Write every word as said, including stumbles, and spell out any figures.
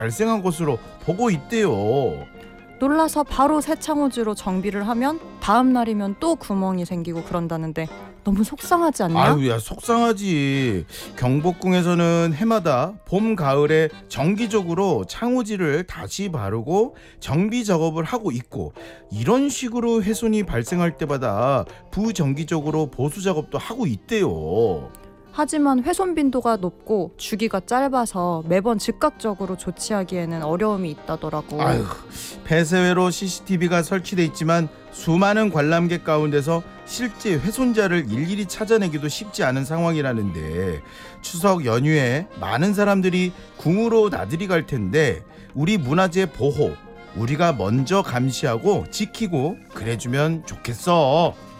발생한 것으로 보고 있대요. 놀라서 바로 새 창호지로 정비를 하면 다음 날이면 또 구멍이 생기고 그런다는데 너무 속상하지 않냐? 아유, 야, 속상하지. 경복궁에서는 해마다 봄, 가을에 정기적으로 창호지를 다시 바르고 정비 작업을 하고 있고, 이런 식으로 훼손이 발생할 때마다 부정기적으로 보수 작업도 하고 있대요. 하지만 훼손 빈도가 높고 주기가 짧아서 매번 즉각적으로 조치하기에는 어려움이 있다더라고. 아유, 폐쇄회로 씨씨티비가 설치돼 있지만 수많은 관람객 가운데서 실제 훼손자를 일일이 찾아내기도 쉽지 않은 상황이라는데, 추석 연휴에 많은 사람들이 궁으로 나들이 갈 텐데 우리 문화재 보호 우리가 먼저 감시하고 지키고 그래주면 좋겠어.